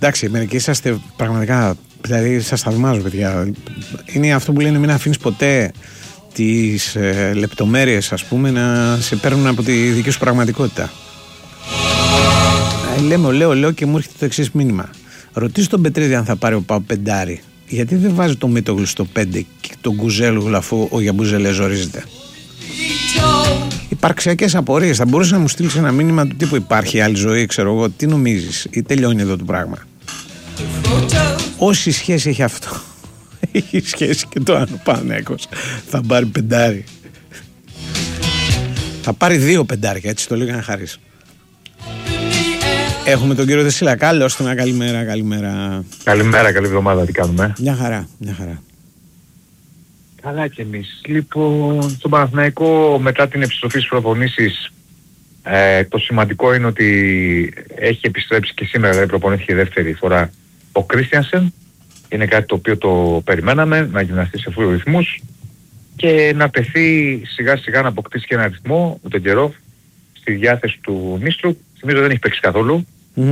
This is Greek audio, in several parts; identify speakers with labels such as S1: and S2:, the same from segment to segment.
S1: Εντάξει, μερικοί είσαστε πραγματικά. Δηλαδή, σας θαυμάζω, παιδιά. Είναι αυτό που λένε: μην αφήνεις ποτέ τις λεπτομέρειες, ας πούμε, να σε παίρνουν από τη δική σου πραγματικότητα. Λέω και μου έρχεται το εξής μήνυμα. Ρωτήσω τον Πετρίδη αν θα πάρει ο ΠΑΟΚ πεντάρι. Γιατί δεν βάζει το Μίτογλου στο 5 και τον Κουζέλογλου, αφού ο Γιαμπούζελε ζορίζεται? Υπαρξιακές απορίες. Θα μπορούσε να μου στείλει ένα μήνυμα του τύπου: υπάρχει άλλη ζωή, ξέρω εγώ, τι νομίζεις, ή τελειώνει εδώ το πράγμα? Όση σχέση έχει αυτό, έχει σχέση και το αν ο Παναθηναϊκός θα πάρει πεντάρι. Θα πάρει 2 πεντάρια, έτσι το λέγανε χαρίς. Έχουμε τον κύριο Δεσίλα. Καλώς τον, καλημέρα.
S2: Καλημέρα, καλή εβδομάδα, τι κάνουμε?
S1: Μια χαρά.
S2: Καλά κι εμείς. Λοιπόν, στον Παναθηναϊκό μετά την επιστροφή στις προπονήσεις, το σημαντικό είναι ότι έχει επιστρέψει και σήμερα, δηλαδή προπονήθηκε δεύτερη φορά ο Κρίστιανσεν. Είναι κάτι το οποίο το περιμέναμε, να γυμναστεί σε φούλους ρυθμούς και να τεθεί σιγά σιγά να αποκτήσει και ένα ρυθμό με τον καιρό στη διάθεση του Νίστρου. Θυμίζω δεν έχει παίξει καθόλου.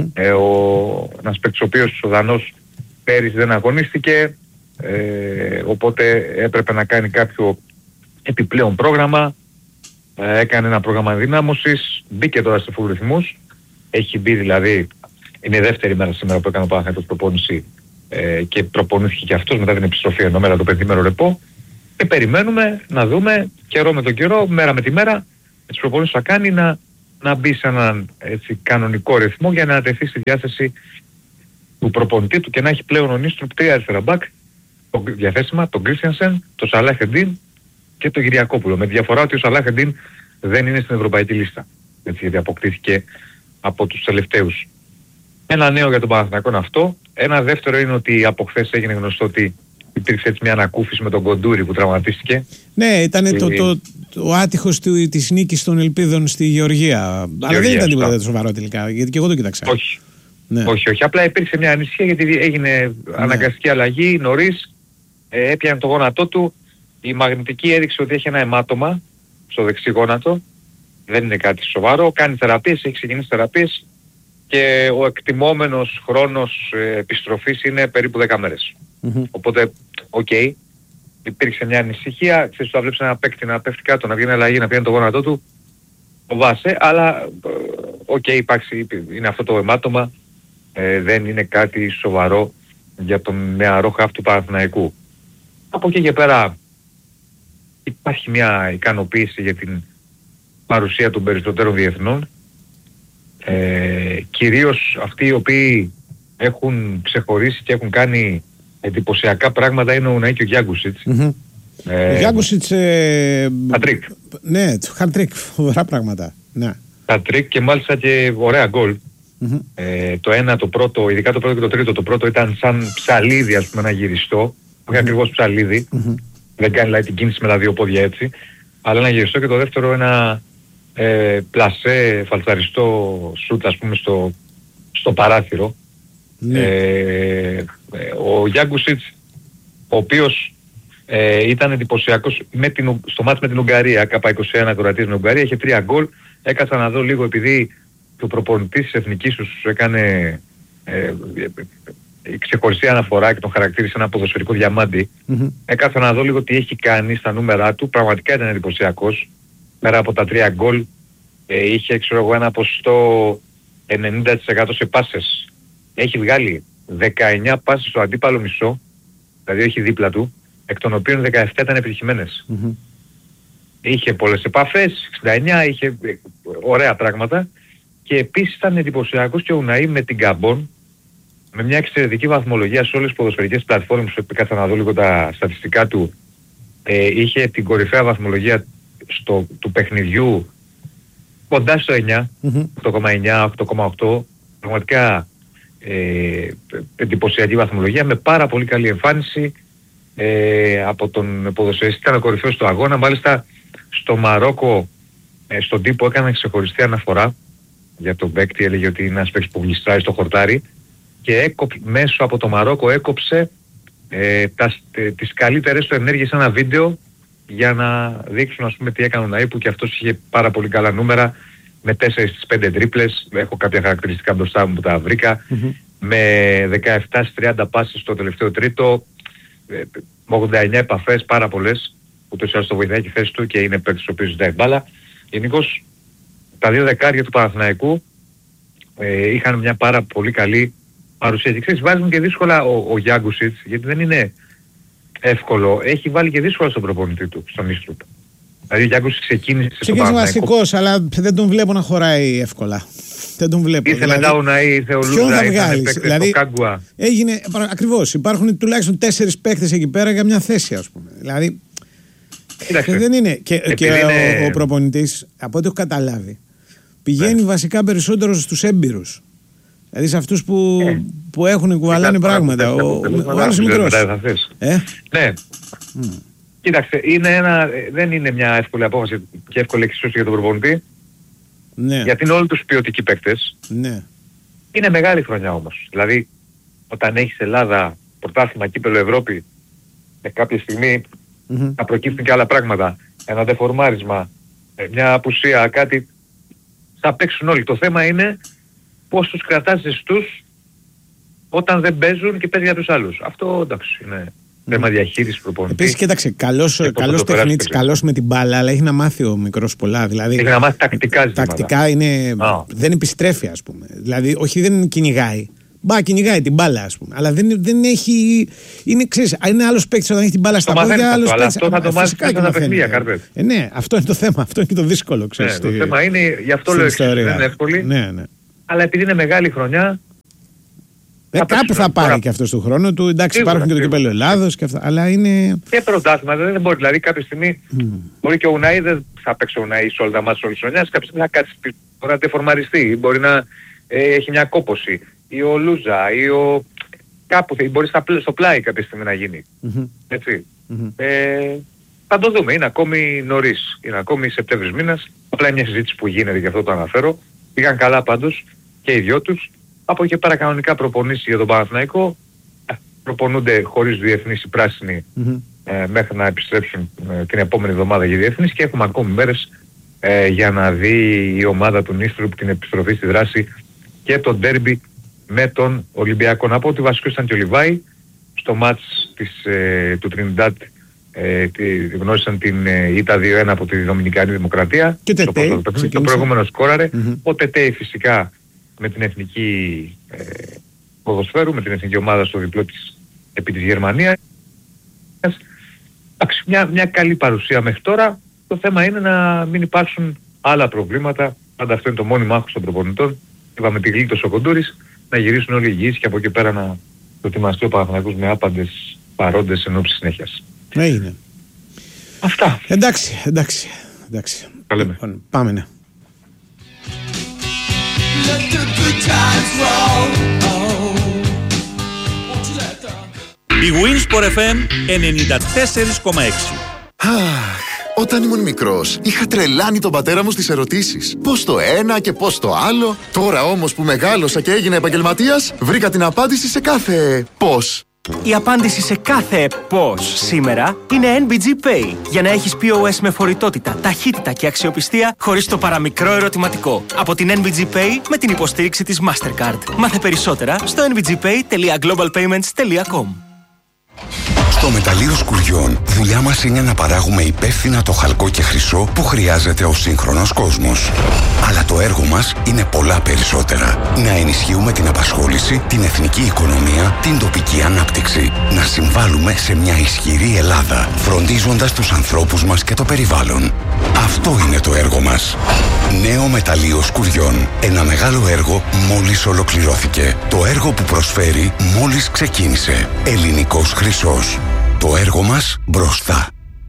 S2: Ένας παίκτης ο οποίος ο Δανός πέρυσι δεν αγωνίστηκε, οπότε έπρεπε να κάνει κάποιο επιπλέον πρόγραμμα. Έκανε ένα πρόγραμμα ενδυνάμωσης, μπήκε τώρα σε φούλους ρυθμούς. Έχει μπει δηλαδή, είναι η δεύτερη μέρα σήμερα που έκανε ο Παναθηναϊκός προπόνηση και προπονήθηκε και αυτός μετά την επιστροφή ενώ μέρα το πενθήμερο ρεπό. Και περιμένουμε να δούμε καιρό με τον καιρό, μέρα με τη μέρα, με τις προπονήσεις που θα κάνει να μπει σε έναν έτσι, κανονικό ρυθμό για να τεθεί στη διάθεση του προπονητή του και να έχει πλέον ο Νίστρου 3 αριστερά μπακ διαθέσιμα, τον Κρίστιανσεν, τον Σαλάχ-Εντίν και τον Κυριακόπουλο. Με διαφορά ότι ο Σαλάχ-Εντίν δεν είναι στην ευρωπαϊκή λίστα. Έτσι, γιατί αποκτήθηκε από τους τελευταίους. Ένα νέο για τον Παναθηναϊκό είναι αυτό. Ένα δεύτερο είναι ότι από χθες έγινε γνωστό ότι υπήρξε έτσι μια ανακούφιση με τον Κοντούρη που τραυματίστηκε.
S1: Ναι, ήταν ο άτυχος της νίκης των Ελπίδων στη Γεωργία. Αλλά δεν ήταν τίποτα σοβαρό τελικά, γιατί και εγώ το κοίταξα.
S2: Όχι. Ναι. Όχι. Απλά υπήρξε μια ανησυχία γιατί έγινε αναγκαστική αλλαγή νωρίς. Έπιανε το γόνατό του. Η μαγνητική έδειξε ότι έχει ένα αιμάτωμα στο δεξί γόνατο. Δεν είναι κάτι σοβαρό. Κάνει θεραπείες, έχει ξεκινήσει θεραπείες και ο εκτιμόμενος χρόνος επιστροφής είναι περίπου 10 μέρες. Οπότε, υπήρξε μια ανησυχία. Ξέρεις, όταν βλέπεις ένα παίκτη να πέφτει κάτω, να βγαίνει αλλαγή, να πιάνει το γόνατό του, φοβάσαι, αλλά είναι αυτό το αιμάτωμα. Δεν είναι κάτι σοβαρό για τον νεαρό χαφ του Παναθηναϊκού. Από εκεί και πέρα υπάρχει μια ικανοποίηση για την παρουσία των περισσότερων διεθνών. Κυρίως αυτοί οι οποίοι έχουν ξεχωρίσει και έχουν κάνει εντυπωσιακά πράγματα είναι ο Ουναή και ο Γιάνγκουσιτς.
S1: Ο Γιάνγκουσιτς...
S2: Χατρίκ.
S1: Ναι, χατρίκ, φοβερά πράγματα. Ναι.
S2: Χατρίκ και μάλιστα και ωραία γκολ. Το ένα, το πρώτο, ειδικά το πρώτο και το τρίτο, το πρώτο ήταν σαν ψαλίδι, ας πούμε, ένα γυριστό. Όχι ακριβώς ψαλίδι. Δεν κάνει δηλαδή την κίνηση με τα δύο πόδια έτσι. Αλλά ένα γυριστό και το δεύτερο ένα πλασέ φαλτσαριστό σούτ, ας πούμε, στο παράθυρο. Ο Γιάνγκουσιτς, ο οποίος ήταν εντυπωσιακός στο μάτς με την Ουγγαρία, K21 Κροατίας με Ουγγαρία, είχε 3 γκολ. Έκατσα να δω λίγο επειδή ο προπονητής της εθνικής τους έκανε ξεχωριστή αναφορά και τον χαρακτήρισε ένα ποδοσφαιρικό διαμάντι. Έκατσα να δω λίγο τι έχει κάνει στα νούμερα του. Πραγματικά ήταν εντυπωσιακός. Πέρα από τα 3 γκολ είχε, ξέρω εγώ, ένα ποσοστό 90% σε πάσες. Έχει βγάλει 19 πάσες στο αντίπαλο μισό, δηλαδή έχει δίπλα του, εκ των οποίων 17 ήταν επιτυχημένες. Είχε πολλές επαφές, 69, είχε ωραία πράγματα και επίσης ήταν εντυπωσιακός και ο Ουναή με την Γκαμπόν, με μια εξαιρετική βαθμολογία σε όλες τις ποδοσφαιρικές πλατφόρμες που κάτσα να δω λίγο τα στατιστικά του. Είχε την κορυφαία βαθμολογία του παιχνιδιού κοντά στο 9, 8,9, 8,8, πραγματικά εντυπωσιακή βαθμολογία με πάρα πολύ καλή εμφάνιση από τον ποδοσφαιριστή. Ήταν ο κορυφαίος του αγώνα. Μάλιστα στο Μαρόκο στον τύπο έκανε ξεχωριστή αναφορά για τον παίκτη. Έλεγε ότι είναι ένας παίκτης που γλιστράει στο χορτάρι και μέσω από το Μαρόκο έκοψε τις καλύτερες του ενέργειες σε ένα βίντεο για να δείξουν, ας πούμε, τι έκανε ο Ναή, που και αυτός είχε πάρα πολύ καλά νούμερα με 4 στις 5 τρίπλες. Έχω κάποια χαρακτηριστικά μπροστά μου που τα βρήκα. με 17-30 πάσες στο τελευταίο τρίτο, με 89 επαφές, πάρα πολλές, ούτως ή άλλως το βοηθάει και η θέση του και είναι παίκτης ο οποίος ζητάει μπάλα. Γενικώς τα δύο δεκάρια του Παναθηναϊκού είχαν μια πάρα πολύ καλή παρουσία. Και ξέρεις, βάζουν και δύσκολα ο Γιάνγκουσιτς, γιατί δεν είναι εύκολο. Έχει βάλει και δύσκολα στον προπονητή του, στον Ίστρουπ. Δηλαδή ο Γιάνγκουσιτς ξεκίνησε στον Παναθηναϊκό.
S1: βασικός, αλλά δεν τον βλέπω να χωράει εύκολα. Δεν τον βλέπω.
S2: Ήρθε μετά ο Ναΐ, ήρθε ο Λούζα, ήρθαν παίκτες στο Κάγκουα.
S1: Έγινε, ακριβώς, υπάρχουν τουλάχιστον 4 παίκτες εκεί πέρα για μια θέση, ας πούμε. Δηλαδή,
S2: κοίταξε,
S1: δεν είναι. Και
S2: είναι...
S1: ο προπονητής, από ό,τι έχω καταλάβει, πηγαίνει βασικά περισσότερο στους έμπειρους. Δηλαδή σε αυτούς που έχουν κουβαλάνε πράγματα. Ο άλλος είναι μικρός.
S2: Ναι. Κοίταξε, δεν είναι μια εύκολη απόφαση και εύκολη εξίσωση για τον προπονητή.
S1: Ναι.
S2: Γιατί είναι όλοι τους ποιοτικοί παίκτες.
S1: Ναι.
S2: Είναι μεγάλη χρονιά όμως. Δηλαδή, όταν έχεις Ελλάδα, πρωτάθλημα, κύπελλο Ευρώπη, κάποια στιγμή θα προκύπτουν και άλλα πράγματα. Ένα δεφορμάρισμα, μια απουσία, κάτι, θα παίξουν όλοι. Το θέμα είναι πώς τους κρατάς ζεστούς όταν δεν παίζουν και παίζει για τους άλλους. Αυτό εντάξει είναι θέμα διαχείρισης προπονητή.
S1: Επίσης κοίταξε, καλός τεχνίτης, καλός με την μπάλα, αλλά έχει να μάθει ο μικρός πολλά. Δηλαδή,
S2: έχει να μάθει τακτικά ζητήματα.
S1: Τακτικά είναι, δεν επιστρέφει, ας πούμε. Δηλαδή, όχι, δεν κυνηγάει. Κυνηγάει την μπάλα, ας πούμε. Αλλά δεν έχει. Είναι άλλος παίκτης όταν έχει την μπάλα στα πόδια.
S2: Αλλά αυτό θα το μάθει και στα παιχνίδια, Καρπέτ.
S1: Ναι, αυτό είναι το θέμα. Αυτό είναι και το δύσκολο, ξέρεις.
S2: Το θέμα είναι, γι' αυτό λέω δεν είναι εύκολη.
S1: Ναι.
S2: Αλλά επειδή είναι μεγάλη χρονιά.
S1: Κάπου θα πάρει και αυτό του χρόνου του. Εντάξει, υπάρχουν και το κύπελλο Ελλάδος και αυτά. Αλλά είναι.
S2: Και πρωτάθλημα δεν μπορεί. Δηλαδή κάποια στιγμή μπορεί και ο Ουναΐ δεν θα παίξει ο Ουναΐ σε όλα τα μάτια όλης της χρονιάς. Κάποια στιγμή θα κάτσει να τεφορμαριστεί. Μπορεί να έχει μια κόπωση. Ή ο Λούζα. Ή ο. Κάπου μπορεί στο πλάι κάποια στιγμή να γίνει. Έτσι. Θα το δούμε. Είναι ακόμη νωρίς. Είναι ακόμη Σεπτέμβρης μήνας. Απλά είναι μια συζήτηση που γίνεται, γι' αυτό το αναφέρω. Πήγαν καλά πάντως και οι δυο τους. Από εκεί πέρα κανονικά προπονήσεις για τον Παναθηναϊκό. Προπονούνται χωρίς διεθνείς οι πράσινοι μέχρι να επιστρέψουν την επόμενη εβδομάδα για διεθνείς και έχουμε ακόμη μέρες για να δει η ομάδα του Νίστρουπ την επιστροφή στη δράση και το ντέρμπι με τον Ολυμπιακό. Να πω ότι βασικός ήταν και ο Λιβάη στο μάτς του Τρινιντάτ. Γνώρισαν την ΙΤΑ 2-1 από τη Δομινικανή Δημοκρατία.
S1: Και
S2: το προηγούμενο σκόραρε. Ο Τετέι φυσικά με την εθνική ποδοσφαίρου, με την εθνική ομάδα στο διπλό της επί της Γερμανίας. Μια καλή παρουσία μέχρι τώρα. Το θέμα είναι να μην υπάρξουν άλλα προβλήματα. Πάντα αυτό είναι το μόνιμο άγχος των προπονητών. Είπαμε τη γλίτωσε ο Κοντούρης, να γυρίσουν όλοι υγιείς και από εκεί πέρα να προετοιμαστεί ο Παναθηναϊκός με άπαντες παρόντες εν ώψη συνέχειας.
S1: Έγινε.
S2: Αυτά.
S1: Εντάξει. Λοιπόν, πάμε, ναι.
S3: Η Winsport FM 94,6.
S4: Όταν ήμουν μικρός, είχα τρελάνει τον πατέρα μου στις ερωτήσεις. Πώς το ένα και πώς το άλλο. Τώρα όμως που μεγάλωσα και έγινα επαγγελματίας, βρήκα την απάντηση σε κάθε πώς.
S5: Η απάντηση σε κάθε πώς σήμερα είναι NBG Pay. Για να έχεις POS με φορητότητα, ταχύτητα και αξιοπιστία χωρίς το παραμικρό ερωτηματικό. Από την NBG Pay με την υποστήριξη της Mastercard. Μάθε περισσότερα στο nbgpay.globalpayments.com.
S6: Στο μεταλλείο Σκουριών, δουλειά μας είναι να παράγουμε υπεύθυνα το χαλκό και χρυσό που χρειάζεται ο σύγχρονος κόσμος. Αλλά το έργο μας είναι πολλά περισσότερα. Να ενισχύουμε την απασχόληση, την εθνική οικονομία, την τοπική ανάπτυξη. Να συμβάλλουμε σε μια ισχυρή Ελλάδα, φροντίζοντας τους ανθρώπους μας και το περιβάλλον. Αυτό είναι το έργο μας. Νέο μεταλλείο Σκουριών. Ένα μεγάλο έργο μόλις ολοκληρώθηκε. Το έργο που προσφέρει μόλις ξεκίνησε. Ελληνικός χρυσός. Το έργο μας μπροστά.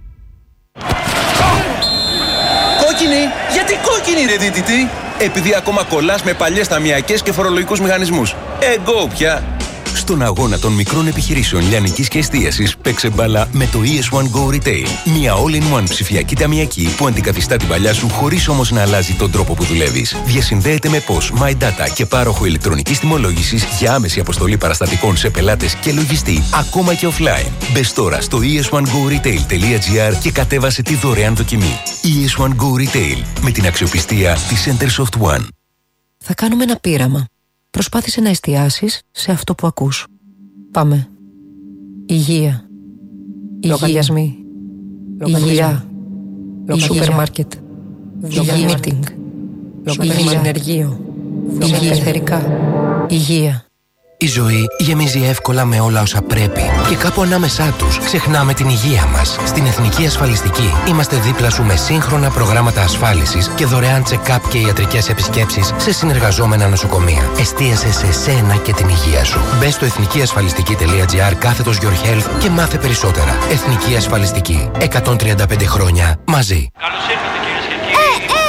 S7: Κόκκινη! Γιατί κόκκινη ρε δίτητη? Επειδή ακόμα κολλάς με παλιές ταμιακές και φορολογικούς μηχανισμούς. Εγώ πια! Στον αγώνα των μικρών επιχειρήσεων λιανικής και εστίασης παίξε μπάλα με το ES1 Go Retail. Μια all-in-one ψηφιακή ταμιακή που αντικαθιστά την παλιά σου χωρίς όμως να αλλάζει τον τρόπο που δουλεύεις. Διασυνδέεται με POS, My Data και πάροχο ηλεκτρονικής τιμολόγησης για άμεση αποστολή παραστατικών σε πελάτες και λογιστή, ακόμα και offline. Μπες τώρα στο es1goretail.gr και κατέβασε τη δωρεάν δοκιμή. ES1 Go Retail με την αξιοπιστία της Centersoft One.
S8: Θα κάνουμε ένα πείραμα. Προσπάθησε να εστιάσεις σε αυτό που ακούς. Πάμε. Υγεία. Λογαριασμοί. Υγεία. Σούπερ μάρκετ. Υγεία μίτινγκ. Υγεία ενεργείο. Υγεία εθερικά. Υγεία.
S9: Η ζωή γεμίζει εύκολα με όλα όσα πρέπει και κάπου ανάμεσά τους ξεχνάμε την υγεία μας. Στην Εθνική Ασφαλιστική είμαστε δίπλα σου με σύγχρονα προγράμματα ασφάλισης και δωρεάν check-up και ιατρικές επισκέψεις σε συνεργαζόμενα νοσοκομεία. Εστίασε σε σένα και την υγεία σου. Μπες στο εθνικιασφαλιστική.gr/your health και μάθε περισσότερα. Εθνική Ασφαλιστική. 135 χρόνια μαζί.
S10: Καλώς ήρθατε, κυρίες και κύριοι.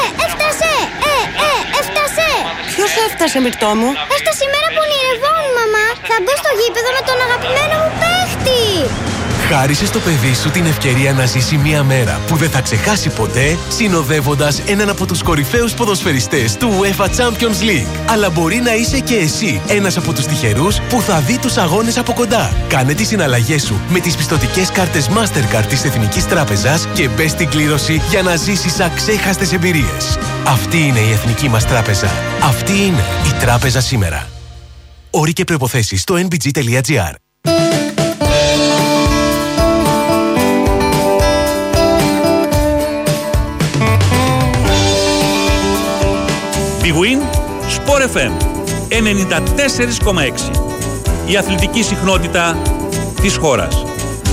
S11: Έφτασε!
S8: Ποιος έφτασε, Μυρτώ μου?
S11: Έφτασε η μέρα που ονειρευόμουν, μαμά. Θα μπω στο γήπεδο με τον αγαπημένο μου παίχτη.
S12: Χάρισε στο παιδί σου την ευκαιρία να ζήσει μια μέρα που δεν θα ξεχάσει ποτέ, συνοδεύοντας έναν από τους κορυφαίους ποδοσφαιριστές του UEFA Champions League. Αλλά μπορεί να είσαι και εσύ ένας από τους τυχερούς που θα δει τους αγώνες από κοντά. Κάνε τις συναλλαγές σου με τις πιστωτικές κάρτες Mastercard της Εθνικής Τράπεζας και μπες στην κλήρωση για να ζήσεις αξέχαστες εμπειρίες. Αυτή είναι η Εθνική μας Τράπεζα. Αυτή είναι η Τράπεζα σήμερα. Όροι και προϋποθέσεις στο nbg.gr.
S3: Big Win, Sport FM 94,6. Η αθλητική συχνότητα της χώρας.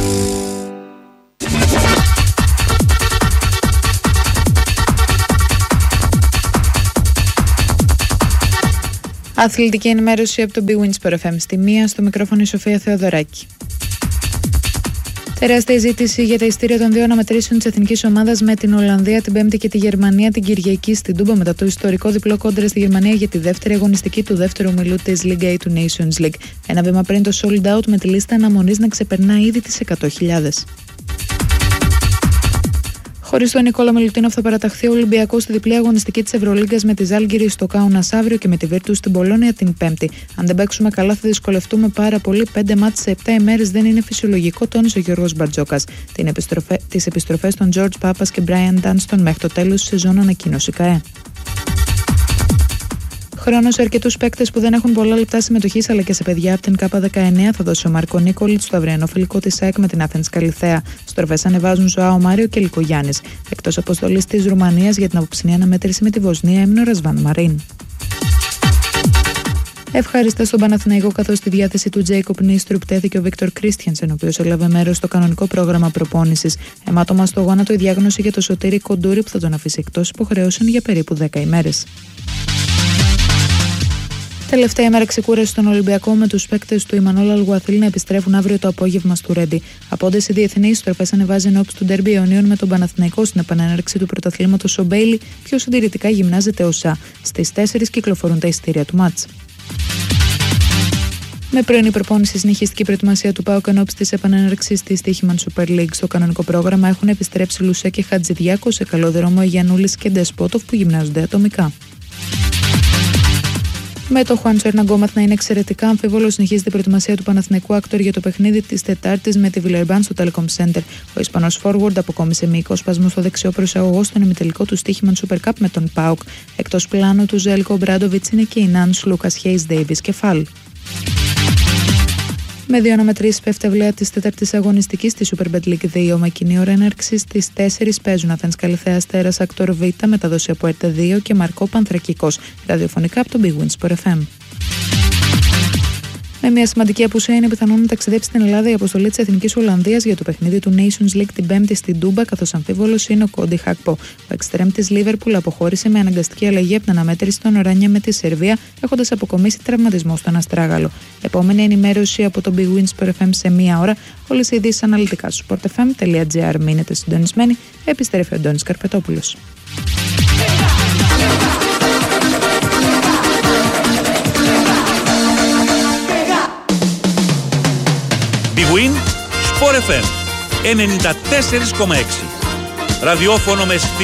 S13: Αθλητική ενημέρωση από το Big Win Sport FM. Στη μία, στο μικρόφωνο η Σοφία Θεοδωράκη. Τεράστια ζήτηση για τα ειστήρια των δύο αναμετρήσεων της εθνικής ομάδας με την Ολλανδία την Πέμπτη και τη Γερμανία την Κυριακή στην Τούμπα μετά το ιστορικό διπλό κόντρα στη Γερμανία για τη δεύτερη αγωνιστική του δεύτερου ομιλού της Liga A του Nations League. Ένα βήμα πριν το sold out με τη λίστα αναμονής να ξεπερνά ήδη τις 100.000. Χωρίς τον Νικόλα Μιλουτίνοφ θα παραταχθεί ο Ολυμπιακός στη διπλή αγωνιστική της Ευρωλίγκας με τη Ζάλγκιρις στο Κάουνας αύριο και με τη Βίρτους στην Πολόνια την Πέμπτη. Αν δεν παίξουμε καλά θα δυσκολευτούμε πάρα πολύ. 5 μάτς σε 7 ημέρες δεν είναι φυσιολογικό, τόνισε ο Γιώργος Μπαρτζόκας. Τις επιστροφές των George Papas και Brian Dunston μέχρι το τέλος της σεζόν ανακοίνωσε η ΚΑΕ. Χρόνος σε αρκετούς παίκτες που δεν έχουν πολλά λεπτά συμμετοχής αλλά και σε παιδιά από την K19 θα δώσει ο Μάρκο Νίκολιτς στο αυριανό φιλικό της ΑΕΚ με την Athens Καλιθέα. Στροφές ανεβάζουν Ζωάο Μάριο και Λικο Γιάννης. Εκτός αποστολής της Ρουμανίας για την απόψινή αναμέτρηση με τη Βοσνία έμεινε ο Ρασβάν Μαρίν. Ευχάριστα στον Παναθηναϊκό, καθώς στη διάθεση του Τζέικοπ Νίστρου πτέθηκε ο Βίκτορ Κρίστιανσεν, ο οποίος έλαβε μέρος στο κανονικό πρόγραμμα προπόνησης. Αιμάτωμα στο γόνατο η διάγνωση για το Σωτήρη Κοντούρη που θα τον αφήσει εκτός υποχρεώσεων για περίπου 10 ημέρες. Τελευταία ημέρα ξεκούραση στον Ολυμπιακό με τους παίκτες του Ιμανόλ Αλγουαθίλ να επιστρέφουν αύριο το απόγευμα στο Ρέντι. Απόντες οι διεθνείς, στροφές ανεβάζει ενόψει του ντέρμπι Ιωνίων με τον Παναθηναϊκό στην επανέναρξη του πρωταθλήματος. Ο Μπέιλι πιο συντηρητικά γυμνάζεται ο ΣΑ. Στις 4 κυκλοφορούν τα ειστήρια του μάτς. Με πρωινή προπόνηση συνεχιστική προετοιμασία του ΠΑΟΚ ενόψει της επανέναρξης της Τύχημαν Super League. Στο κανονικό πρόγραμμα έχουν επιστρέψει Λουσέ και Χατζηδιάκο, σε καλό δρόμο Γιαννούλης και Ντεσπότοφ που γυμνάζονται ατομικά. Με το Χουάντσο Ερναγκόμαθ να είναι εξαιρετικά αμφίβολο, συνεχίζεται η προετοιμασία του Παναθηναϊκού Άκτορ για το παιχνίδι της Τετάρτης με τη Βιλερμπάν στο Telecom Center. Ο Ισπανός Forward αποκόμισε μυϊκό σπασμό στο δεξιό προσαγωγό στον ημιτελικό του Στίχημαν Super Cup με τον ΠΑΟΚ. Εκτός πλάνου του Ζέλκο Μπράντοβιτς είναι και οι Νάνς, Λούκας Χέις, Ντέιβις και Φαλ. Με δύο αναμετρήσεις πέφτει αυλαία της τέταρτης αγωνιστικής στη Super Bet League 2 με κοινή ώρα έναρξης στις 4 παίζουν Αθένας Καλιθέα Αστέρας Άκτορ Β, μεταδόση από ΕΡΤ 2 και Μαρκό Πανθρακικός, ραδιοφωνικά από το Big Win Sport FM. Με μια σημαντική απουσία είναι πιθανόν να ταξιδέψει στην Ελλάδα η αποστολή της Εθνικής Ολλανδίας για το παιχνίδι του Nations League την Πέμπτη στην Τούμπα, καθώς αμφίβολος είναι ο Κόντι Χάκπο. Ο εξτρέμ της Λίβερπουλ αποχώρησε με αναγκαστική αλλαγή από την αναμέτρηση των Οράνια με τη Σερβία, έχοντας αποκομίσει τραυματισμό στον Αστράγαλο. Επόμενη ενημέρωση από το Big Win Sport FM σε μία ώρα. Όλες οι ειδήσεις αναλυτικά στο sportfm.gr. Μείνετε συντονισμένοι. Επιστρέφει ο Αντώνης Καρπετόπουλος.
S3: Big Win, Sport FM 94,6. Ραδιόφωνο με